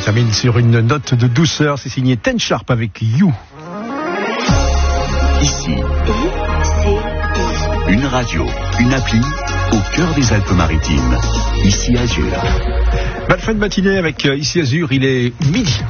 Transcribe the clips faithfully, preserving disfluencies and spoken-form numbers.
termine sur une note de douceur. C'est signé Ten Sharp avec You. Ici, une radio, une appli au cœur des Alpes-Maritimes. Ici Azur. Belle fin de matinée avec euh, Ici Azur, il est midi.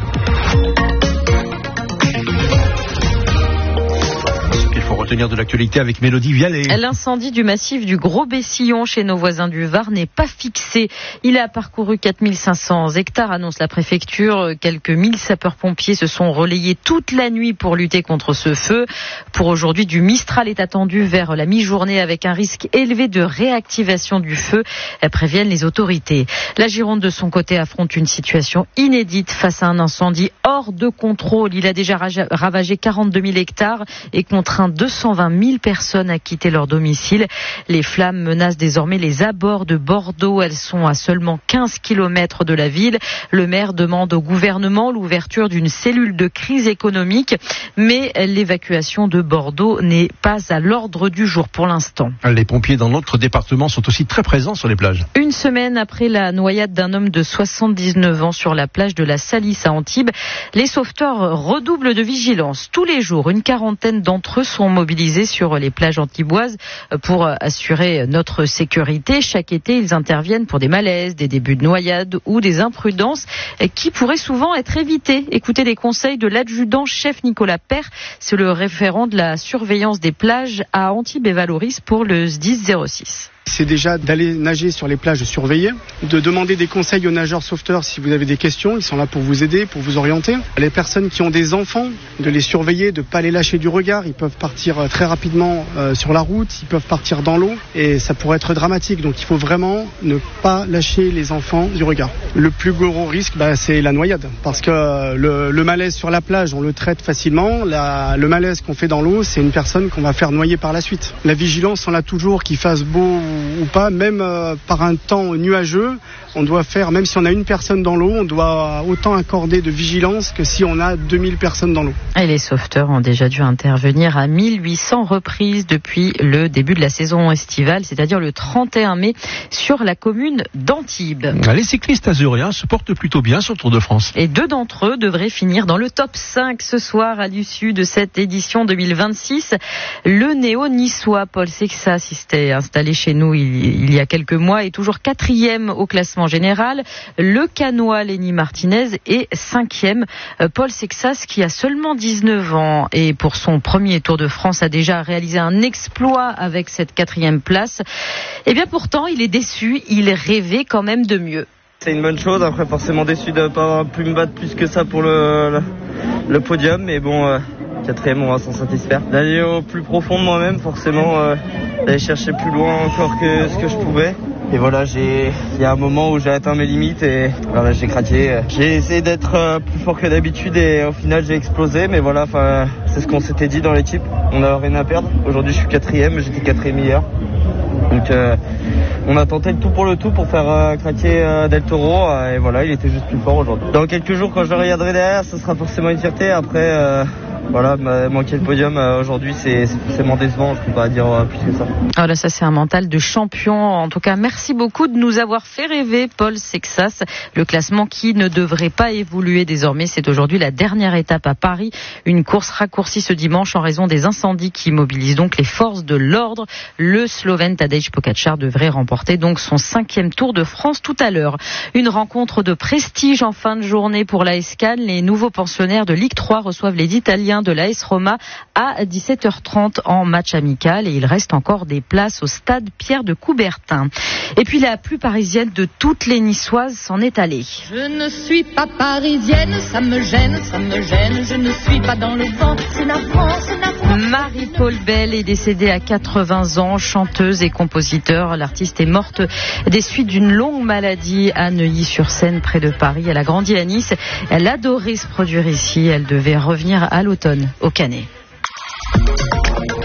Faut retenir de l'actualité avec Mélodie Vialet. L'incendie du massif du Gros-Bessillon chez nos voisins du Var n'est pas fixé. Il a parcouru quatre mille cinq cents hectares, annonce la préfecture. Quelques mille sapeurs-pompiers se sont relayés toute la nuit pour lutter contre ce feu. Pour aujourd'hui, du Mistral est attendu vers la mi-journée avec un risque élevé de réactivation du feu, préviennent les autorités. La Gironde, de son côté, affronte une situation inédite face à un incendie hors de contrôle. Il a déjà ravagé quarante-deux mille hectares et contraint deux cent vingt mille personnes à quitter leur domicile. Les flammes menacent désormais les abords de Bordeaux. Elles sont à seulement quinze kilomètres de la ville. Le maire demande au gouvernement l'ouverture d'une cellule de crise économique, mais l'évacuation de Bordeaux n'est pas à l'ordre du jour pour l'instant. Les pompiers dans notre département sont aussi très présents sur les plages. Une semaine après la noyade d'un homme de soixante-dix-neuf ans sur la plage de la Salisse à Antibes, les sauveteurs redoublent de vigilance. Tous les jours, une quarantaine d'entre eux sont mobilisés sur les plages antiboises pour assurer notre sécurité. Chaque été, ils interviennent pour des malaises, des débuts de noyade ou des imprudences qui pourraient souvent être évitées. Écoutez les conseils de l'adjudant-chef Nicolas Père, c'est le référent de la surveillance des plages à Antibes et Valoris pour le S D I S zéro six. C'est déjà d'aller nager sur les plages surveillées, de demander des conseils aux nageurs sauveteurs si vous avez des questions. Ils sont là pour vous aider, pour vous orienter. Les personnes qui ont des enfants, de les surveiller, de ne pas les lâcher du regard. Ils peuvent partir très rapidement euh, sur la route, ils peuvent partir dans l'eau et ça pourrait être dramatique. Donc il faut vraiment ne pas lâcher les enfants du regard. Le plus gros risque, bah, c'est la noyade. Parce que euh, le, le malaise sur la plage, on le traite facilement. La, le malaise qu'on fait dans l'eau, c'est une personne qu'on va faire noyer par la suite. La vigilance, on l'a toujours, qu'il fasse beau ou pas, même euh, par un temps nuageux, on doit faire, même si on a une personne dans l'eau, on doit autant accorder de vigilance que si on a deux mille personnes dans l'eau. Et les sauveteurs ont déjà dû intervenir à mille huit cents reprises depuis le début de la saison estivale, c'est-à-dire le trente et un mai, sur la commune d'Antibes. Les cyclistes azuréens se portent plutôt bien sur le Tour de France. Et deux d'entre eux devraient finir dans le top cinq ce soir à l'issue de cette édition deux mille vingt-six. Le néo-niçois Paul Sexas s'était installé chez nous il y a quelques mois est toujours quatrième au classement général. Le Canois Lenny Martinez est cinquième. Paul Sexas, qui a seulement dix-neuf ans et pour son premier Tour de France a déjà réalisé un exploit avec cette quatrième place. Et bien pourtant, il est déçu. Il rêvait quand même de mieux. C'est une bonne chose. Après, forcément déçu de ne pas avoir pu me battre plus que ça pour le, le, le podium. Mais bon... Euh... Quatrième, on va s'en satisfaire. D'aller au plus profond de moi-même, forcément, euh, d'aller chercher plus loin encore que ce que je pouvais. Et voilà, j'ai, il y a un moment où j'ai atteint mes limites et voilà, j'ai craqué. J'ai essayé d'être euh, plus fort que d'habitude et au final j'ai explosé. Mais voilà, enfin, c'est ce qu'on s'était dit dans l'équipe. On n'a rien à perdre. Aujourd'hui, je suis quatrième, j'étais quatrième hier. Donc, euh, on a tenté le tout pour le tout pour faire euh, craquer euh, Del Toro euh, et voilà, il était juste plus fort aujourd'hui. Dans quelques jours, quand je le regarderai derrière, ce sera forcément une fierté. Après. Euh, Voilà, manquer le podium euh, aujourd'hui, c'est, c'est forcément décevant, je ne peux pas dire euh, plus que ça. Voilà, ça c'est un mental de champion. En tout cas, merci beaucoup de nous avoir fait rêver, Paul Sexas. Le classement qui ne devrait pas évoluer désormais, c'est aujourd'hui la dernière étape à Paris. Une course raccourcie ce dimanche en raison des incendies qui mobilisent donc les forces de l'ordre. Le Slovène Tadej Pogačar devrait remporter donc son cinquième Tour de France tout à l'heure. Une rencontre de prestige en fin de journée pour l'A S Cannes. Les nouveaux pensionnaires de Ligue trois reçoivent les Italiens de l'A S Roma à dix-sept heures trente en match amical et il reste encore des places au stade Pierre de Coubertin. Et puis la plus parisienne de toutes les Niçoises s'en est allée. Je ne suis pas parisienne, ça me gêne, ça me gêne, je ne suis pas dans le vent, c'est la France, c'est la France. Marie-Paul Bell est décédée à quatre-vingts ans, chanteuse et compositeur. L'artiste est morte des suites d'une longue maladie à Neuilly-sur-Seine près de Paris. Elle a grandi à Nice, elle adorait se produire ici, elle devait revenir à l'automne au Canet. La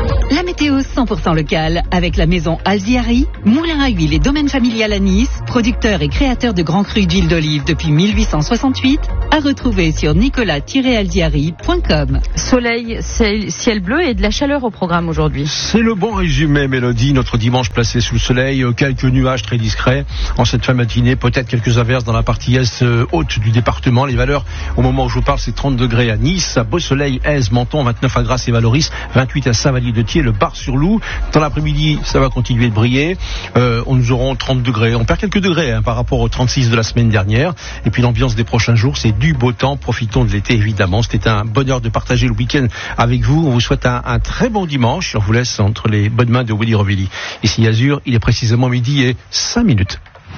La météo cent pour cent locale avec la maison Aldiari, moulin à huile et domaine familial à Nice, producteur et créateur de grands crus d'huile d'olive depuis mille huit cent soixante-huit, à retrouver sur nicolas tiret aldiari point com. Soleil, ciel, ciel bleu et de la chaleur au programme aujourd'hui. C'est le bon résumé, Mélodie. Notre dimanche placé sous le soleil, quelques nuages très discrets en cette fin de matinée, peut-être quelques averses dans la partie est haute du département. Les valeurs, au moment où je vous parle, c'est trente degrés à Nice, à Beausoleil, Aise, Menton, vingt-neuf à Grasse et Valoris, vingt-huit à Saint-Vallier-de-Thiers, le Bar-sur-Loup. Dans l'après-midi, ça va continuer de briller. Euh, on nous aurons trente degrés. On perd quelques degrés hein, par rapport aux trente-six de la semaine dernière. Et puis l'ambiance des prochains jours, c'est du beau temps. Profitons de l'été, évidemment. C'était un bonheur de partager le week-end avec vous. On vous souhaite un, un très bon dimanche. On vous laisse entre les bonnes mains de Willy Rovelli. Ici Azur, il est précisément midi et cinq minutes.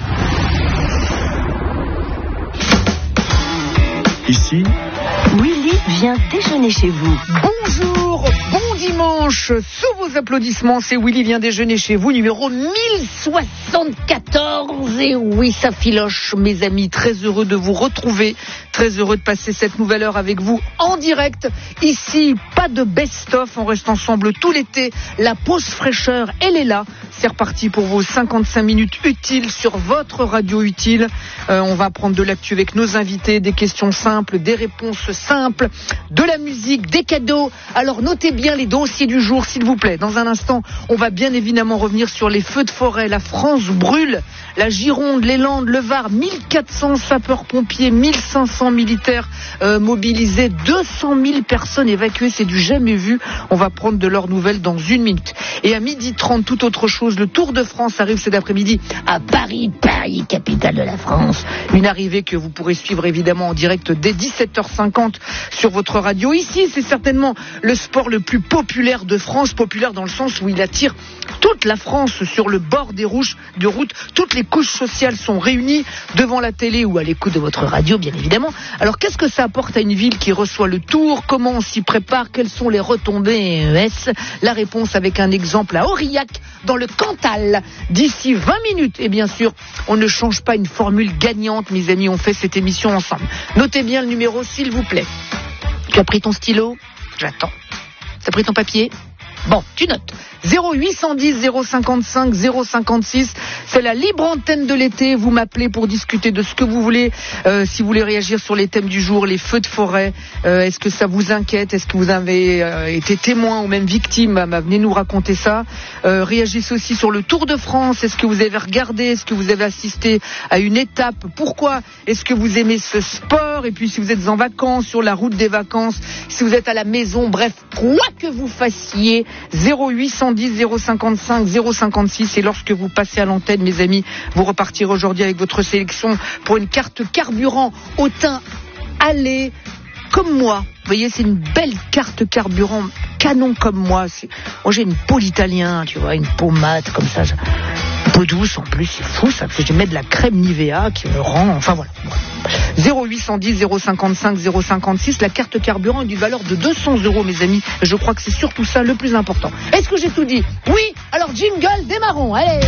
Ici, Willy vient déjeuner chez vous. Bonjour, bon dimanche. Sous vos applaudissements, c'est Willy vient déjeuner chez vous, numéro mille soixante-quatorze. Et oui, ça filoche, mes amis. Très heureux de vous retrouver. Très heureux de passer cette nouvelle heure avec vous en direct. Ici, pas de best-of. On reste ensemble tout l'été. La pause fraîcheur, elle est là. C'est reparti pour vos cinquante-cinq minutes utiles sur votre radio utile. Euh, on va prendre de l'actu avec nos invités, des questions simples, des réponses simples, de la musique, des cadeaux. Alors notez bien les dossiers du jour, s'il vous plaît. Dans un instant, on va bien évidemment revenir sur les feux de forêt. La France brûle. La Gironde, les Landes, le Var, mille quatre cents sapeurs-pompiers, mille cinq cents militaires euh, mobilisés, deux cent mille personnes évacuées. C'est du jamais vu. On va prendre de leurs nouvelles dans une minute. Et à midi trente, tout autre chose. Le Tour de France arrive cet après-midi à Paris, Paris, capitale de la France. Une arrivée que vous pourrez suivre évidemment en direct dès dix-sept heures cinquante sur votre radio. Ici, c'est certainement le sport le plus populaire de France. Populaire dans le sens où il attire toute la France sur le bord des routes. De route. Toutes les couches sociales sont réunies devant la télé ou à l'écoute de votre radio, bien évidemment. Alors, qu'est-ce que ça apporte à une ville qui reçoit le Tour? Comment on s'y prépare? Quelles sont les retombées E S? La réponse avec un exemple à Aurillac, dans le Cantal, d'ici vingt minutes. Et bien sûr, on ne change pas une formule gagnante, mes amis. On fait cette émission ensemble. Notez bien le numéro, s'il vous plaît. Tu as pris ton stylo? J'attends. Tu as pris ton papier? Bon, tu notes. zéro huit cent dix zéro cinquante-cinq zéro cinquante-six, c'est la libre antenne de l'été. Vous m'appelez pour discuter de ce que vous voulez. Euh, si vous voulez réagir sur les thèmes du jour, les feux de forêt, euh, est-ce que ça vous inquiète? Est-ce que vous avez euh, été témoin ou même victime? Bah, venez nous raconter ça. Euh, réagissez aussi sur le Tour de France. Est-ce que vous avez regardé? Est-ce que vous avez assisté à une étape? Pourquoi? Est-ce que vous aimez ce sport? Et puis si vous êtes en vacances, sur la route des vacances, si vous êtes à la maison, bref, quoi que vous fassiez, zéro huit cent dix zéro cinquante-cinq zéro cinquante-six. Et lorsque vous passez à l'antenne, mes amis, vous repartirez aujourd'hui avec votre sélection pour une carte carburant au teint allé comme moi. Vous voyez, c'est une belle carte carburant canon comme moi. C'est... Moi, j'ai une peau d'italien, tu vois, une peau mate comme ça. Une peau douce en plus, c'est fou ça, parce que je mets de la crème Nivea qui me rend... Enfin voilà. zéro huit cent dix zéro cinquante-cinq zéro cinquante-six, la carte carburant est d'une valeur de deux cents euros, mes amis. Je crois que c'est surtout ça le plus important. Est-ce que j'ai tout dit? Oui. Alors jingle, démarrons. Allez.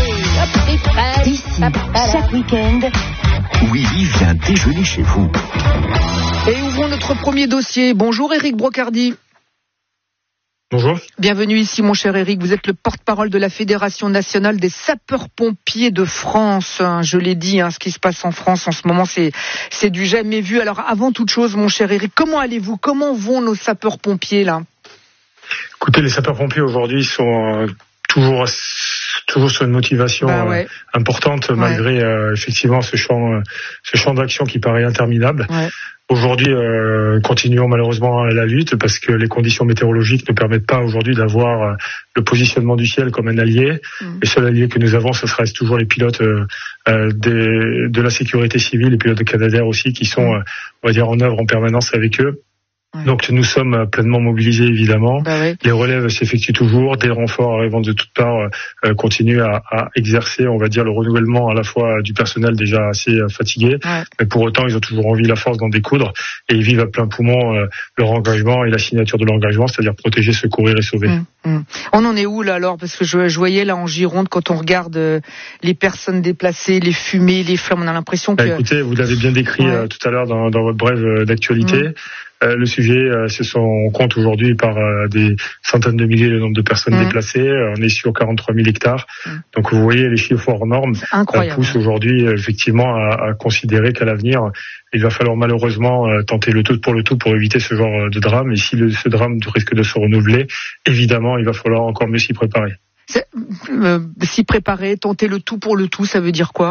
Ici, chaque week-end, Willy vient déjeuner chez vous. Et ouvrons notre premier dossier. Bonjour Éric Brocardi. Bonjour. Bienvenue ici, mon cher Éric. Vous êtes le porte-parole de la Fédération nationale des sapeurs-pompiers de France. Je l'ai dit, hein, ce qui se passe en France en ce moment, c'est, c'est du jamais vu. Alors, avant toute chose, mon cher Éric, comment allez-vous? Comment vont nos sapeurs-pompiers, là? Écoutez, les sapeurs-pompiers aujourd'hui sont euh, toujours, toujours sur une motivation bah ouais. euh, importante, ouais. malgré euh, effectivement ce champ, euh, ce champ d'action qui paraît interminable. Ouais. Aujourd'hui, euh, continuons malheureusement la lutte parce que les conditions météorologiques ne permettent pas aujourd'hui d'avoir euh, le positionnement du ciel comme un allié. Mmh. Les seuls alliés que nous avons, ce reste toujours les pilotes euh, euh, des, de la sécurité civile, les pilotes de Canadair aussi, qui sont, euh, on va dire, en œuvre en permanence avec eux. Ouais. Donc nous sommes pleinement mobilisés évidemment. Bah ouais. Les relèves s'effectuent toujours, des renforts arrivant de toutes parts euh, continuent à, à exercer, on va dire, le renouvellement à la fois du personnel déjà assez euh, fatigué, ouais. mais pour autant ils ont toujours envie, la force d'en découdre et ils vivent à plein poumon euh, leur engagement et la signature de l'engagement, c'est-à-dire protéger, secourir et sauver. Mmh, mmh. On en est où là alors? Parce que je, je voyais là en Gironde, quand on regarde euh, les personnes déplacées, les fumées, les flammes, on a l'impression que... Bah, écoutez, vous l'avez bien décrit ouais. euh, tout à l'heure dans, dans votre brève euh, d'actualité. Mmh. Euh, le sujet, euh, ce sont, on compte aujourd'hui par euh, des centaines de milliers le nombre de personnes mmh. déplacées. Euh, on est sur quarante-trois mille hectares. Mmh. Donc vous voyez, les chiffres hors normes euh, poussent aujourd'hui euh, effectivement à, à considérer qu'à l'avenir, il va falloir malheureusement euh, tenter le tout pour le tout pour éviter ce genre de drame. Et si le, ce drame risque de se renouveler, évidemment, il va falloir encore mieux s'y préparer. Euh, s'y préparer, tenter le tout pour le tout, ça veut dire quoi ?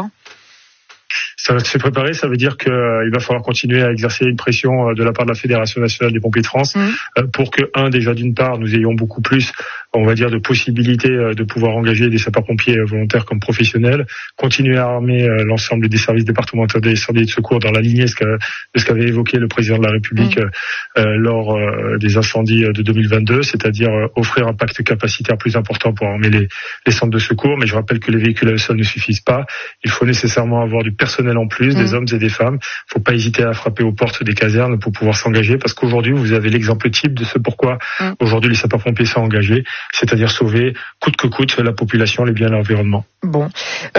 Ça va se préparer, ça veut dire qu'il euh, va falloir continuer à exercer une pression euh, de la part de la Fédération nationale des pompiers de France mmh. euh, pour que, un, déjà d'une part, nous ayons beaucoup plus, on va dire, de possibilités euh, de pouvoir engager des sapeurs-pompiers volontaires comme professionnels, continuer à armer euh, l'ensemble des services départementaux d'incendie et de secours dans la lignée de ce qu'avait évoqué le président de la République mmh. euh, lors euh, des incendies de deux mille vingt-deux, c'est-à-dire euh, offrir un pacte capacitaire plus important pour armer les, les centres de secours. Mais je rappelle que les véhicules à eux seuls ne suffisent pas. Il faut nécessairement avoir du personnel en plus, mmh. des hommes et des femmes. Il ne faut pas hésiter à frapper aux portes des casernes pour pouvoir s'engager, parce qu'aujourd'hui, vous avez l'exemple type de ce pourquoi mmh. aujourd'hui les sapeurs-pompiers sont engagés, c'est-à-dire sauver, coûte que coûte, la population, les biens et l'environnement. Bon.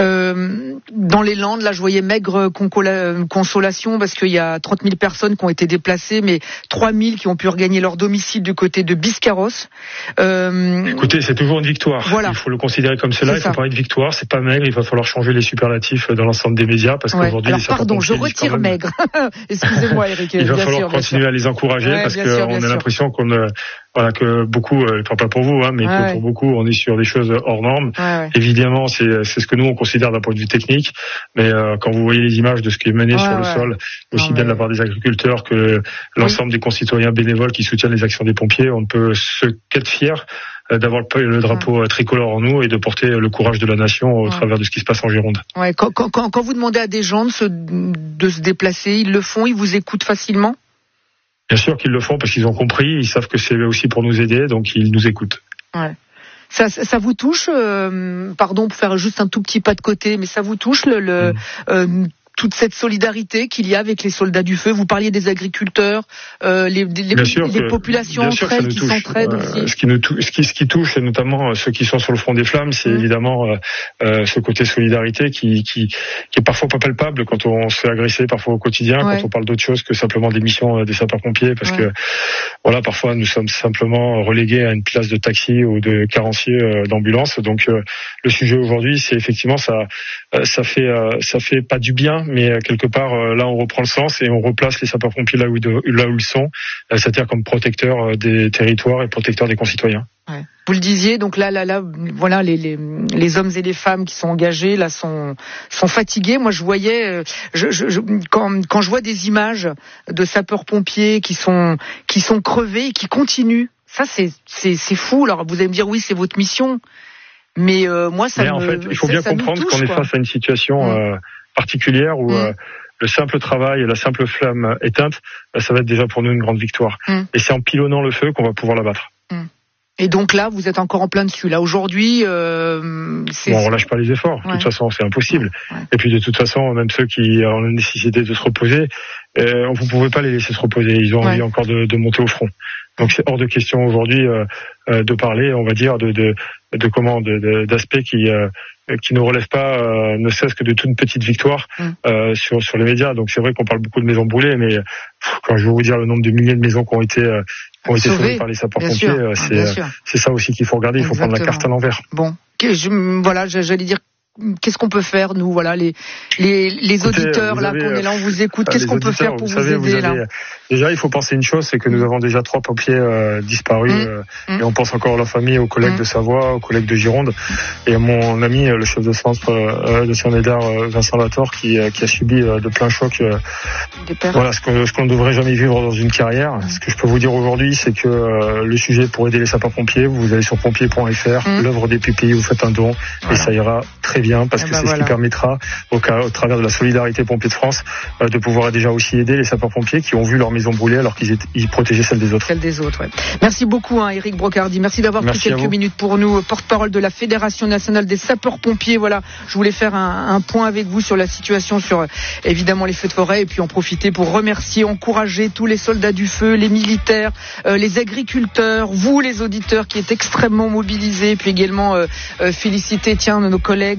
Euh, dans les Landes, là, je voyais maigre consolation, parce qu'il y a trente mille personnes qui ont été déplacées, mais trois mille qui ont pu regagner leur domicile du côté de Biscarrosse. Euh... Écoutez, c'est toujours une victoire. Voilà. Il faut le considérer comme cela. Il faut parler de victoire. C'est pas maigre. Il va falloir changer les superlatifs dans l'ensemble des médias, parce ouais. qu'aujourd'hui, alors, pardon, je retire même... maigre. Excusez-moi, Eric. Il va bien falloir sûr, continuer à les encourager, ouais, parce qu'on a sûr. l'impression qu'on, euh, voilà, que beaucoup, euh, pas pour vous, hein, mais ouais, que ouais. pour beaucoup, on est sur des choses hors normes. Ouais, ouais. Évidemment, c'est, c'est ce que nous on considère d'un point de vue technique, mais euh, quand vous voyez les images de ce qui est mené ouais, sur ouais. le sol, aussi non, bien mais... de la part des agriculteurs que l'ensemble oui. des concitoyens bénévoles qui soutiennent les actions des pompiers, on ne peut se qu'être fier d'avoir le drapeau ouais. tricolore en nous et de porter le courage de la nation au ouais. travers de ce qui se passe en Gironde. Ouais, quand, quand, quand vous demandez à des gens de se, de se déplacer, ils le font, ils vous écoutent facilement ? Bien sûr qu'ils le font parce qu'ils ont compris, ils savent que c'est aussi pour nous aider, donc ils nous écoutent. Ouais. Ça, ça, ça vous touche, euh, pardon pour faire juste un tout petit pas de côté, mais ça vous touche le, le mmh. euh, toute cette solidarité qu'il y a avec les soldats du feu. Vous parliez des agriculteurs, euh, les, les, les que, populations entre elles qui s'entraident euh, aussi. Ce qui, nous tou- ce, qui, ce qui touche, notamment ceux qui sont sur le front des flammes, c'est mmh. évidemment euh, euh, ce côté solidarité qui, qui, qui est parfois pas palpable quand on se fait agresser, parfois au quotidien, ouais. quand on parle d'autre chose que simplement des missions des sapeurs-pompiers, parce ouais. que voilà, parfois nous sommes simplement relégués à une place de taxi ou de carrossier euh, d'ambulance. Donc euh, le sujet aujourd'hui, c'est effectivement ça, euh, ça fait, euh, ça fait pas du bien. Mais quelque part, là, on reprend le sens et on replace les sapeurs-pompiers là où, de, là où ils sont, c'est-à-dire comme protecteurs des territoires et protecteurs des concitoyens. Ouais. Vous le disiez, donc là, là, là, voilà, les, les, les hommes et les femmes qui sont engagés, là, sont, sont fatigués. Moi, je voyais, je, je, je, quand, quand je vois des images de sapeurs-pompiers qui sont, qui sont crevés et qui continuent, ça, c'est, c'est, c'est fou. Alors, vous allez me dire, oui, c'est votre mission. Mais euh, moi, ça Mais me en fait, il faut bien comprendre touche, qu'on est quoi. face à une situation mmh. euh, particulière où mmh. euh, le simple travail et la simple flamme éteinte, euh, ça va être déjà pour nous une grande victoire. Mmh. Et c'est en pilonnant le feu qu'on va pouvoir l'abattre. Mmh. Et donc là, vous êtes encore en plein dessus. Là, aujourd'hui, euh, c'est... Bon, on relâche pas les efforts. Ouais. De toute façon, c'est impossible. Ouais. Et puis, de toute façon, même ceux qui ont la nécessité de se reposer, euh, vous pouvez pas les laisser se reposer. Ils ont ouais. envie encore de, de monter au front. Donc, c'est hors de question aujourd'hui euh, euh, de parler, on va dire, de, de, de comment, de, de, d'aspects qui euh, qui ne relèvent pas, euh, ne cesse que de toute une petite victoire mm. euh, sur sur les médias. Donc, c'est vrai qu'on parle beaucoup de maisons brûlées, mais pff, quand je vais vous dire le nombre de milliers de maisons qui ont été euh, qui ont été sauvées par les sapeurs-pompiers, euh, c'est euh, c'est ça aussi qu'il faut regarder. Il faut Exactement. prendre la carte à l'envers. Bon, je, voilà, j'allais dire. Qu'est-ce qu'on peut faire, nous, voilà, les les, les Écoutez, auditeurs là, avez, qu'on est là, on vous écoute. Qu'est-ce qu'on peut faire pour vous, vous savez, aider vous avez, là Déjà, il faut penser une chose, c'est que nous avons déjà trois pompiers euh, disparus, mmh. euh, mmh. et on pense encore à la famille, aux collègues mmh. de Savoie, aux collègues de Gironde, et à mon ami, le chef de centre euh, de Saint-Médard, euh, Vincent Lator, qui euh, qui a subi euh, de plein choc. Euh, voilà, ce qu'on ce qu'on ne devrait jamais vivre dans une carrière. Mmh. Ce que je peux vous dire aujourd'hui, c'est que euh, le sujet pour aider les sapeurs-pompiers, vous allez sur pompiers point f r, mmh. l'œuvre des P P I, vous faites un don, voilà. et ça ira très bien, parce que bah c'est voilà. ce qui permettra, au, cas, au travers de la solidarité Pompiers de France, euh, de pouvoir déjà aussi aider les sapeurs-pompiers qui ont vu leur maison brûler alors qu'ils étaient, ils protégeaient celle des autres. Celle des autres, ouais. Merci beaucoup, hein, Éric Brocardi. Merci d'avoir Merci pris quelques minutes pour nous, porte-parole de la Fédération nationale des sapeurs-pompiers. Voilà, je voulais faire un, un point avec vous sur la situation, sur évidemment les feux de forêt, et puis en profiter pour remercier, encourager tous les soldats du feu, les militaires, euh, les agriculteurs, vous les auditeurs qui êtes extrêmement mobilisés, puis également euh, euh, féliciter, tiens, nos collègues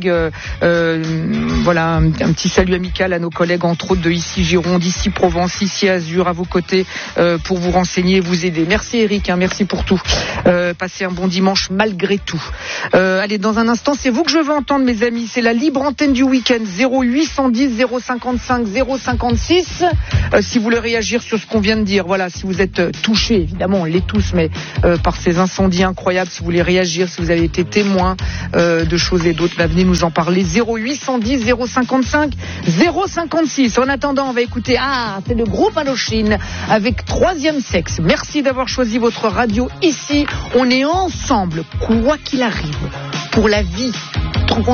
Euh, euh, voilà, un, un petit salut amical à nos collègues, entre autres de ici Gironde, ici Provence, ici Azur, à vos côtés euh, pour vous renseigner et vous aider. Merci Eric, hein, merci pour tout. Euh, passez un bon dimanche malgré tout. Euh, allez, dans un instant, c'est vous que je veux entendre, mes amis. C'est la libre antenne du week-end. zéro huit cent dix zéro cinquante-cinq zéro cinquante-six. Euh, si vous voulez réagir sur ce qu'on vient de dire, voilà, si vous êtes euh, touchés, évidemment, on l'est tous, mais euh, par ces incendies incroyables, si vous voulez réagir, si vous avez été témoin euh, de choses et d'autres, bah, venez nous en parler. zéro huit cent dix zéro cinquante-cinq zéro cinquante-six. En attendant, on va écouter, ah, c'est le groupe Indochine avec Troisième Sexe. Merci d'avoir choisi votre radio ici. On est ensemble, quoi qu'il arrive, pour la vie.